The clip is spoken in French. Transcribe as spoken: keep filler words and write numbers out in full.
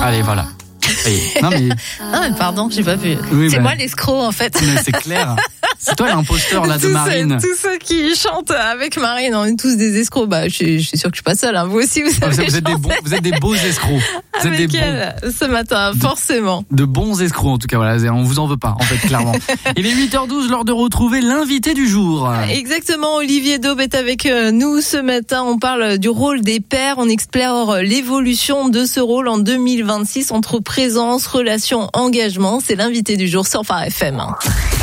Allez, voilà. Allez. Non mais. Ah mais pardon, j'ai pas vu. Oui, c'est bah... moi l'escroc en fait. Mais c'est clair. C'est toi l'imposteur là de tous Marine. Ceux, tous ceux qui chantent avec Marine, on est tous des escrocs. Bah, je suis, je suis sûre que je suis pas seule. Hein. Vous aussi, vous savez. Vous êtes, vous êtes des bons, vous êtes des beaux escrocs. Vous avec êtes des elle, bons. Ce matin, forcément. De, de bons escrocs en tout cas. Voilà, on vous en veut pas en fait clairement. Il est huit heures douze, l'heure de retrouver l'invité du jour. Exactement. Olivier Daube est avec nous ce matin. On parle du rôle des pères. On explore l'évolution de ce rôle en deux mille vingt-six entre présence, relation, engagement. C'est l'invité du jour sur Phare F M.